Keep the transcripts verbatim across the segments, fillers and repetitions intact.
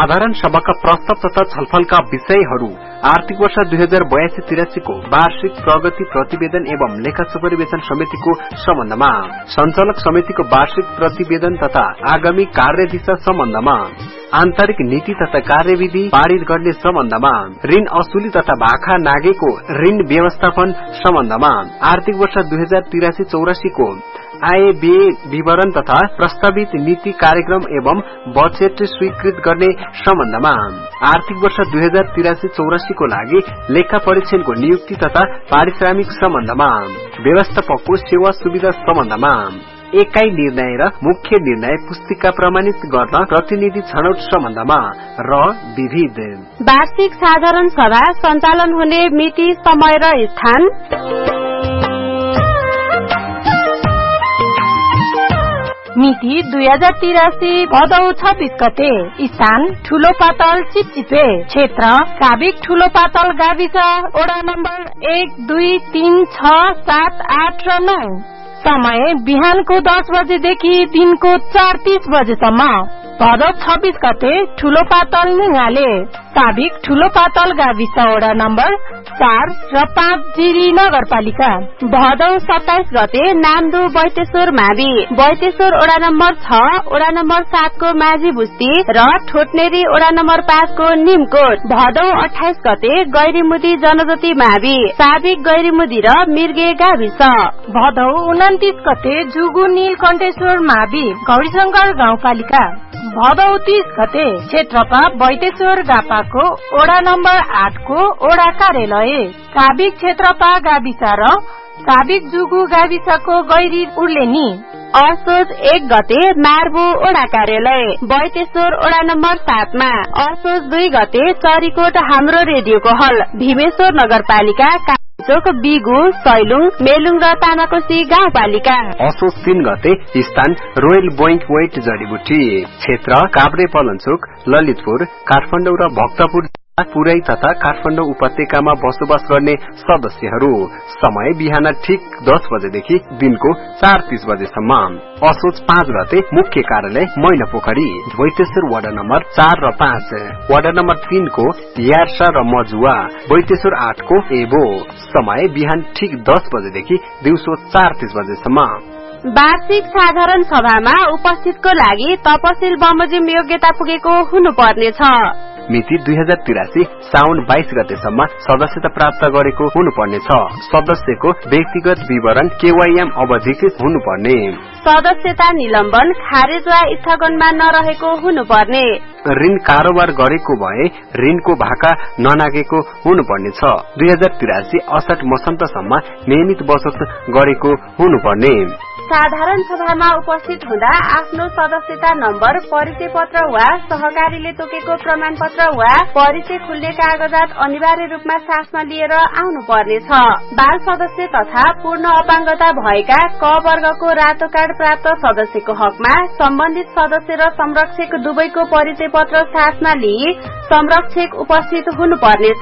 साधारण सभाका प्रस्ताव तथा छलफलका विषयहरू आर्थिक वर्ष दुई हजार बयासी तिरासी को वार्षिक प्रगति प्रतिवेदन एवं लेखा सुपरिवेशन समितिको सम्बन्धमा, संचालक समितिको वार्षिक प्रतिवेदन तथा आगामी कार्यदिशा सम्बन्धमा, आन्तरिक नीति तथा कार्यविधि पारित गर्ने सम्बन्धमा, ऋण असुली तथा भाखा नागेको ऋण व्यवस्थापन सम्बन्धमा, आर्थिक वर्ष दुई हजार तिरासी चौरासी को आय व्यय विवरण तथा प्रस्तावित नीति कार्यक्रम एवं बजेट स्वीकृत गर्ने सम्बन्धमा, आर्थिक वर्ष दुई हजार तिरासी चौरासी को लागि लेखा परीक्षणको नियुक्ति तथा पारिश्रमिक सम्बन्धमा, व्यवस्थापकको सेवा सुविधा सम्बन्धमा, एकाई निर्णय र मुख्य निर्णय पुस्तिका प्रमाणित गर्न प्रतिनिधि छनौट सम्बन्धमा र विविध वार्षिक साधारण सभा सञ्चालन हुने मिति, समय र स्थान, मिति दुई हजार तिरासी भदौ छब्बीस गते, स्थान ठूलो पातल चिपचिपे, क्षेत्र काबिक ठूलो पातल गाविस वडा नम्बर एक दुई तीन छ सात आठ र नौ, समय बिहानको दस बजेदेखि दिनको चार तीस बजेसम्म, भदौ छब्बीस गते ठूलो पातल नुगाले, काबिक ठूलो पातल गाविस वडा नम्बर चार र पाँच जिरी नगरपालिका, भदौ सत्ताइस गते नामदु बैतेश्वर मावि, बैतेश्वर वडा नम्बर छ वडा नम्बर सात को माझी बुस्ती र ठोटनेरी वडा नम्बर पाँच को निमकोट, भदौ अठाइस गते गैरीमुदी जनजाति मावि, साबिक गैरीमुदी र मिर्गे गाविस, भदौ उन्तिस गते जुगु नीलकण्ठेश्वर मावि, गौरीशंकर गाउँपालिका, भदौ तीस गते क्षेत्रपा बैतेश्वर गापाको वडा नम्बर आठ को वडा कार्यालय, काबिक क्षेत्रपा गाविस र काबिक जुगु गाविसको गैरी उर्लेनी, असोज एक गते मार्बु वडा कार्यालय, बैतेश्वर वडा नम्बर सात मा, असोज दुई गते चरीकोट हाम्रो रेडियोको हल, भीमेश्वर नगरपालिका, चोक बिगु सैलुङ मेलुङ र तामाकोसी गाउँपालिका, असोज तीन गते स्थान रोयल बोइन्ट वेट जडीबुटी, क्षेत्र काभ्रे पलञ्चोक, ललितपुर, काठमाडौँ र भक्तपुर पुरै तथा काठमाडौँ उपत्यकामा बसोबास गर्ने सदस्यहरू, समय बिहान ठिक दस बजेदेखि दिनको चार तीस बजेसम्म, असोज पाँच गते मुख्य कार्यालय मैनापोखरी, बैतेश्वर वडा नम्बर चार र पाँच, वडा नम्बर तीन को यार्सा र मजुवा, बैतेश्वर आठ को एबो, समय बिहान ठिक दस बजेदेखि दिउँसो चार तीस बजेसम्म। वार्षिक साधारण सभामा उपस्थितको लागि तपसिल बमोजिम योग्यता पुगेको हुनुपर्नेछ। मिति दुई हजार तिरासी साउन बाइस गतेसम्म सदस्यता प्राप्त गरेको हुनुपर्नेछ। सदस्यको व्यक्तिगत विवरण केवाईएम अवधिक हुनुपर्ने। सदस्यता निलम्बन, खारेज वा स्थगनमा नरहेको हुनुपर्ने। ऋण कारोबार गरेको भए ऋणको भाका ननागेको हुनुपर्नेछ। दुई हजार तिरासी असाढ मसन्तसम्म नियमित बचत गरेको हुनुपर्ने। साधारण सभामा उपस्थित हुँदा आफ्नो सदस्यता नम्बर, परिचय पत्र वा सहकारीले तोकेको प्रमाण पत्र वा परिचय खुल्ने कागजात अनिवार्य रूपमा साथमा लिएर आउनु पर्नेछ। बाल सदस्य तथा पूर्ण अपाङ्गता भएका क वर्गको रातो कार्ड प्राप्त सदस्यको हकमा सम्बन्धित सदस्य र संरक्षक दुवैको परिचय पत्र साथमा लिई संरक्षक उपस्थित हुनुपर्नेछ।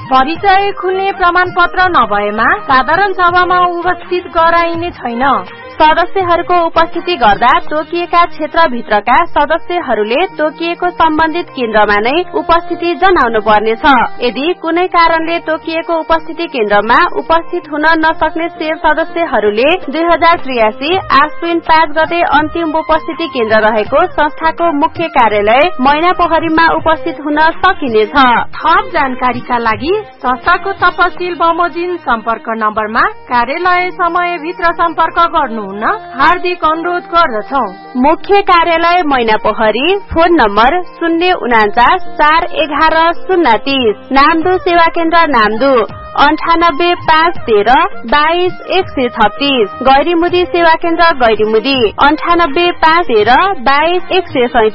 परिचय खुल्ने प्रमाण पत्र नभएमा साधारण सभामा उपस्थित गराइने छैन। सदस्यहरूको उपस्थिति गर्दा तोकिएका क्षेत्रभित्रका सदस्यहरूले तोकिएको सम्बन्धित केन्द्रमा नै उपस्थिति जनाउनु पर्नेछ। यदि कुनै कारणले तोकिएको उपस्थिति केन्द्रमा उपस्थित हुन नसक्ने शेर सदस्यहरूले दुई हजार त्रियासी आश्विन पाँच गते अन्तिम उपस्थिति केन्द्र रहेको संस्थाको मुख्य कार्यालय मैनापोखरीमा उपस्थित हुन सकिनेछ। थप जानकारीका लागि संस्थाको तपसिल बमोजिम सम्पर्क नम्बरमा कार्यालय समयभित्र सम्पर्क गर्नु हार्दिक अनुरोध गर्दछौ। मुख्य कार्यालय मैनापोखरी, फोन नम्बर शून्य उनाचास चार एघार शून्य तीस। नामदु सेवा केन्द्र नामदु अन्ठानब्बे पाँच तेह्र बाइस एक सय छत्तीस। गैरीमुदी सेवा केन्द्र गैरीमुदी अन्ठानब्बे पाँच तेह्र बाइस एक सय